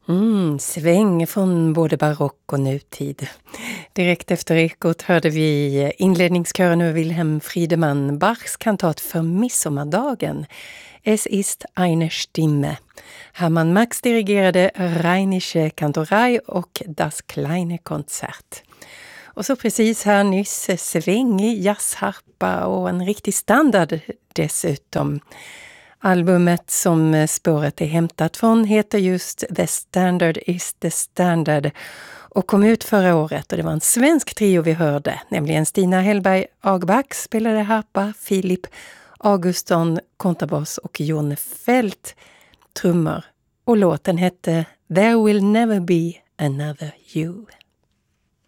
Sväng från både barock och nutid. Direkt efter Ekot hörde vi inledningskören över Wilhelm Friedemann Bachs kantat för midsommardagen. Es ist eine Stimme. Hermann Max dirigerade Rheinische Kantorei och Das kleine Konzert. Och så precis här nyss svängig jazzharpa och en riktig standard dessutom. Albumet som spåret är hämtat från heter just The Standard is the Standard och kom ut förra året, och det var en svensk trio vi hörde, nämligen Stina Hellberg Agback spelade harpa, Filip Augustsson kontrabas och Jon Fält trummor, och låten hette There Will Never Be Another You.